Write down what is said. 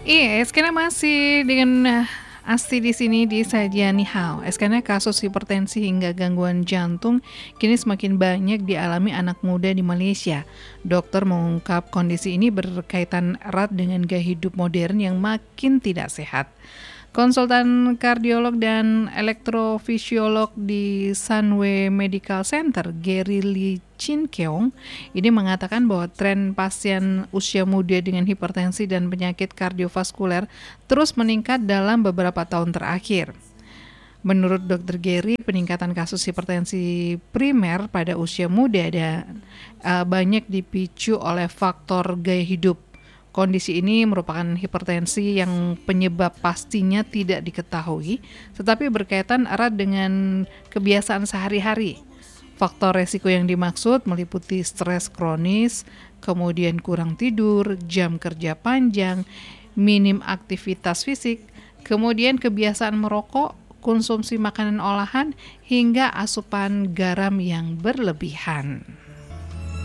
Iya, sekarang masih dengan Asti di sini di Saja Ni Hao. Sekarang kasus hipertensi hingga gangguan jantung kini semakin banyak dialami anak muda di Malaysia. Dokter mengungkap kondisi ini berkaitan erat dengan gaya hidup modern yang makin tidak sehat. Konsultan kardiolog dan elektrofisiolog di Sunway Medical Center, Gary Lee Chin Keong, ini mengatakan bahwa tren pasien usia muda dengan hipertensi dan penyakit kardiovaskuler terus meningkat dalam beberapa tahun terakhir. Menurut Dr. Gary, peningkatan kasus hipertensi primer pada usia muda dan banyak dipicu oleh faktor gaya hidup. Kondisi ini merupakan hipertensi yang penyebab pastinya tidak diketahui, tetapi berkaitan erat dengan kebiasaan sehari-hari. Faktor resiko yang dimaksud meliputi stres kronis, kemudian kurang tidur, jam kerja panjang, minim aktivitas fisik, kemudian kebiasaan merokok, konsumsi makanan olahan, hingga asupan garam yang berlebihan.